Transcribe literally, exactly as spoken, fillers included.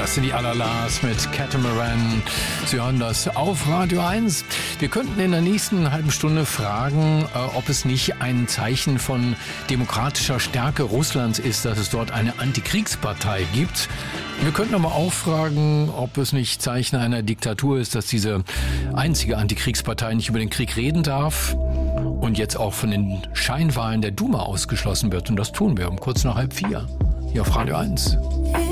Das sind die Alalas mit Catamaran. Sie hören das auf Radio eins. Wir könnten in der nächsten halben Stunde fragen, äh, ob es nicht ein Zeichen von demokratischer Stärke Russlands ist, dass es dort eine Antikriegspartei gibt. Wir könnten aber auch fragen, ob es nicht Zeichen einer Diktatur ist, dass diese einzige Antikriegspartei nicht über den Krieg reden darf und jetzt auch von den Scheinwahlen der Duma ausgeschlossen wird. Und das tun wir um kurz nach halb vier hier auf Radio eins.